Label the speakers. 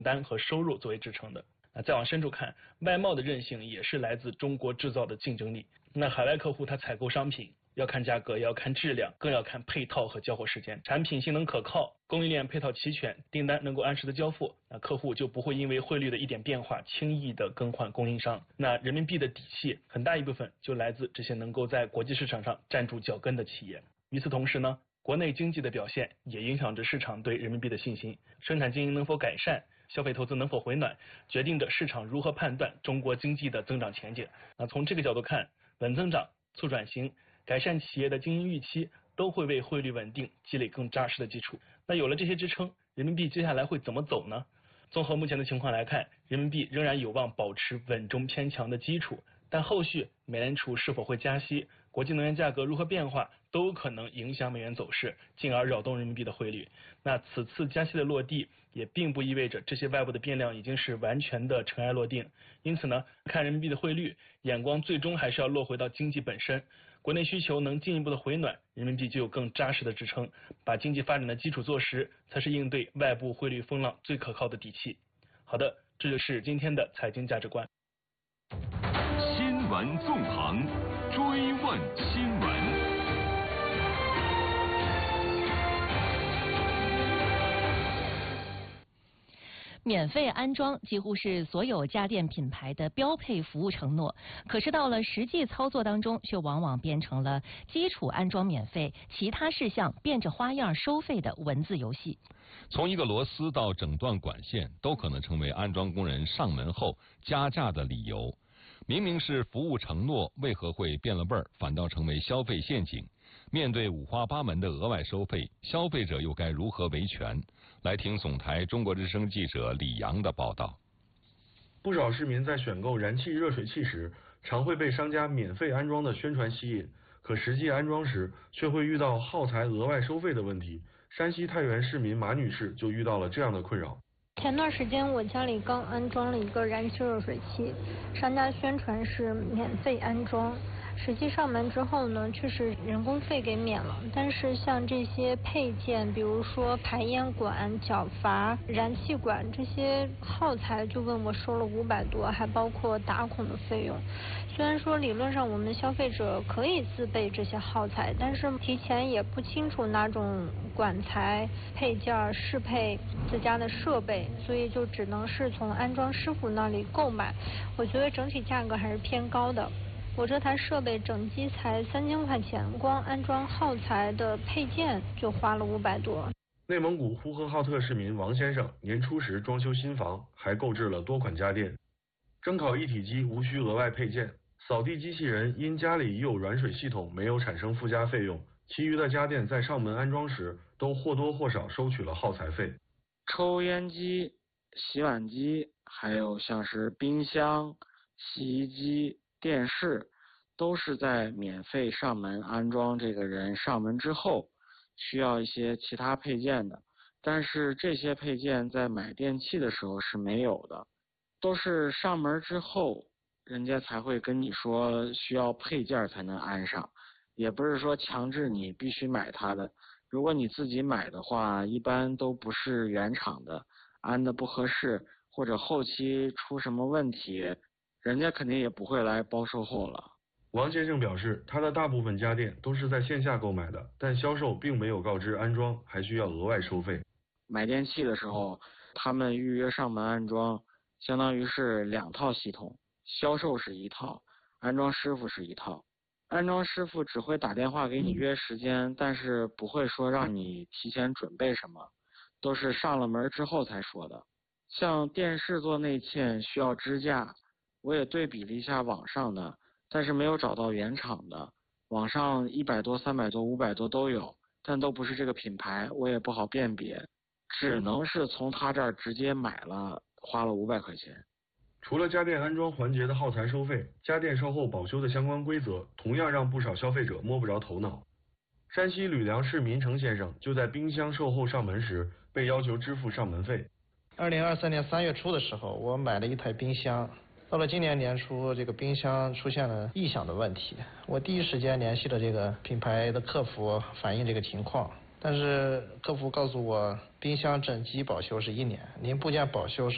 Speaker 1: 单和收入作为支撑的。再往深处看，外贸的韧性也是来自中国制造的竞争力。那海外客户他采购商品要看价格，也要看质量，更要看配套和交货时间。产品性能可靠，供应链配套齐全，订单能够按时的交付，那客户就不会因为汇率的一点变化轻易的更换供应商。那人民币的底气很大一部分就来自这些能够在国际市场上站住脚跟的企业。与此同时呢，国内经济的表现也影响着市场对人民币的信心，生产经营能否改善，消费投资能否回暖，决定着市场如何判断中国经济的增长前景。那从这个角度看，稳增长、促转型、改善企业的经营预期，都会为汇率稳定积累更扎实的基础。那有了这些支撑，人民币接下来会怎么走呢？综合目前的情况来看，人民币仍然有望保持稳中偏强的基础，但后续美联储是否会加息，国际能源价格如何变化，都有可能影响美元走势，进而扰动人民币的汇率。那此次加息的落地，也并不意味着这些外部的变量已经是完全的尘埃落定。因此呢，看人民币的汇率，眼光最终还是要落回到经济本身。国内需求能进一步的回暖，人民币就有更扎实的支撑，把经济发展的基础做实，才是应对外部汇率风浪最可靠的底气。好的，这就是今天的财经价值观。
Speaker 2: 新闻纵横，追问新闻。
Speaker 3: 免费安装几乎是所有家电品牌的标配服务承诺，可是到了实际操作当中，却往往变成了基础安装免费，其他事项变着花样收费的文字游戏。
Speaker 4: 从一个螺丝到整段管线，都可能成为安装工人上门后加价的理由。明明是服务承诺，为何会变了味儿，反倒成为消费陷阱？面对五花八门的额外收费，消费者又该如何维权？来听总台中国之声记者李阳的报道。
Speaker 5: 不少市民在选购燃气热水器时，常会被商家免费安装的宣传吸引，可实际安装时却会遇到耗材额外收费的问题。山西太原市民马女士就遇到了这样的困扰。
Speaker 6: 前段时间我家里刚安装了一个燃气热水器，商家宣传是免费安装，实际上门之后呢，确实人工费给免了，但是像这些配件，比如说排烟管、角阀、燃气管这些耗材，就问我收了500多，还包括打孔的费用。虽然说理论上我们消费者可以自备这些耗材，但是提前也不清楚哪种管材、配件适配自家的设备，所以就只能是从安装师傅那里购买。我觉得整体价格还是偏高的。我这台设备整机才3000块钱，光安装耗材的配件就花了500多。
Speaker 5: 内蒙古呼和浩特市民王先生年初时装修新房，还购置了多款家电。蒸烤一体机无需额外配件，扫地机器人因家里已有软水系统没有产生附加费用，其余的家电在上门安装时都或多或少收取了耗材费。
Speaker 7: 抽烟机、洗碗机，还有像是冰箱、洗衣机、电视，都是在免费上门安装这个人上门之后需要一些其他配件的，但是这些配件在买电器的时候是没有的，都是上门之后人家才会跟你说需要配件才能安上，也不是说强制你必须买它的。如果你自己买的话，一般都不是原厂的，安的不合适，或者后期出什么问题，人家肯定也不会来包售后了。
Speaker 5: 王先生表示，他的大部分家电都是在线下购买的，但销售并没有告知安装还需要额外收费。
Speaker 7: 买电器的时候，他们预约上门安装，相当于是2套系统，销售是1套，安装师傅是1套。安装师傅只会打电话给你约时间，但是不会说让你提前准备什么，都是上了门之后才说的。像电视做内嵌需要支架，我也对比了一下网上的，但是没有找到原厂的，网上100多、300多、500多都有，但都不是这个品牌，我也不好辨别，只能是从他这儿直接买了，花了500块钱。
Speaker 5: 除了家电安装环节的耗材收费，家电售后保修的相关规则同样让不少消费者摸不着头脑。山西吕梁市民程先生就在冰箱售后上门时被要求支付上门费。
Speaker 8: 2023年3月初的时候，我买了一台冰箱，到了今年年初，这个冰箱出现了异响的问题，我第一时间联系了这个品牌的客服反映这个情况，但是客服告诉我，冰箱整机保修是1年，零部件保修是